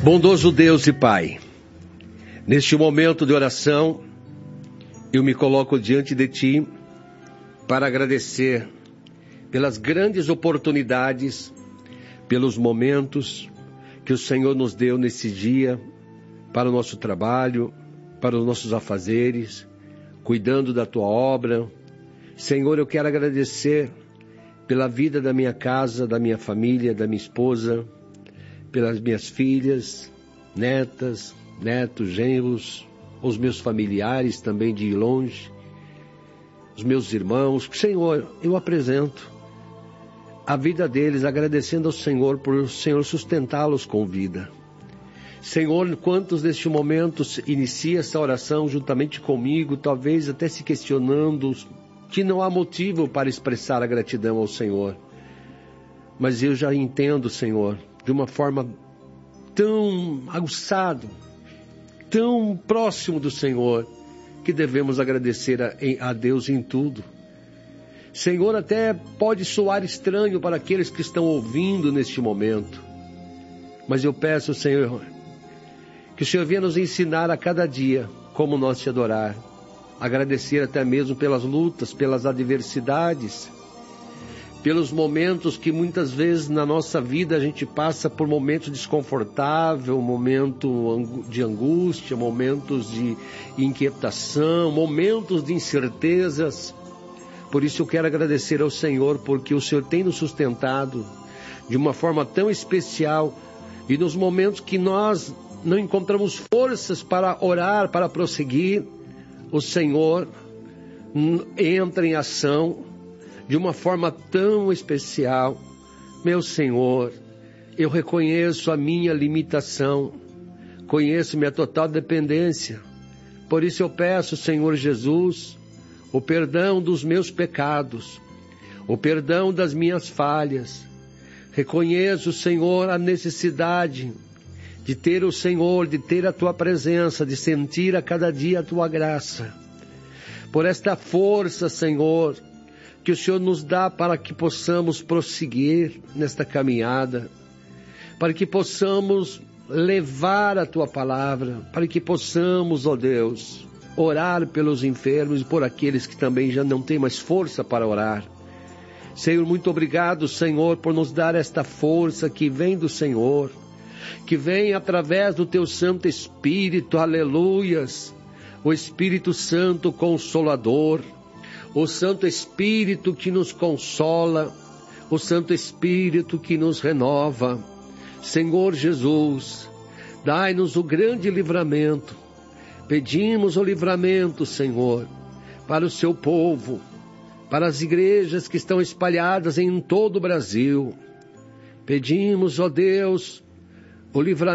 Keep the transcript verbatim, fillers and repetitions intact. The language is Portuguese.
Bondoso Deus e Pai, neste momento de oração, eu me coloco diante de Ti para agradecer pelas grandes oportunidades, pelos momentos que o Senhor nos deu nesse dia para o nosso trabalho, para os nossos afazeres, cuidando da Tua obra. Senhor, eu quero agradecer pela vida da minha casa, da minha família, da minha esposa, pelas minhas filhas, netas, netos, genros, os meus familiares também de longe, os meus irmãos. Senhor, eu apresento a vida deles, agradecendo ao Senhor por o Senhor sustentá-los com vida. Senhor, quantos neste momento inicia essa oração juntamente comigo, talvez até se questionando que não há motivo para expressar a gratidão ao Senhor. Mas eu já entendo, Senhor, de uma forma tão aguçada, tão próximo do Senhor, que devemos agradecer a, a Deus em tudo. Senhor, até pode soar estranho para aqueles que estão ouvindo neste momento, mas eu peço, Senhor, que o Senhor venha nos ensinar a cada dia como nós te adorar, agradecer até mesmo pelas lutas, pelas adversidades, pelos momentos que muitas vezes na nossa vida a gente passa por momentos desconfortáveis, momento de angústia, momentos de inquietação, momentos de incertezas. Por isso eu quero agradecer ao Senhor, porque o Senhor tem nos sustentado de uma forma tão especial, e nos momentos que nós não encontramos forças para orar, para prosseguir, o Senhor entra em ação de uma forma tão especial. Meu Senhor, eu reconheço a minha limitação, conheço minha total dependência. Por isso eu peço, Senhor Jesus, o perdão dos meus pecados, o perdão das minhas falhas. Reconheço, Senhor, a necessidade de ter o Senhor, de ter a Tua presença, de sentir a cada dia a Tua graça. Por esta força, Senhor, que o Senhor nos dá para que possamos prosseguir nesta caminhada, para que possamos levar a Tua palavra, para que possamos, ó Deus, orar pelos enfermos e por aqueles que também já não têm mais força para orar. Senhor, muito obrigado, Senhor, por nos dar esta força que vem do Senhor, que vem através do Teu Santo Espírito, aleluias, o Espírito Santo Consolador, o Santo Espírito que nos consola, o Santo Espírito que nos renova. Senhor Jesus, dai-nos o grande livramento. Pedimos o livramento, Senhor, para o Seu povo, para as igrejas que estão espalhadas em todo o Brasil. Pedimos, ó Deus, o livramento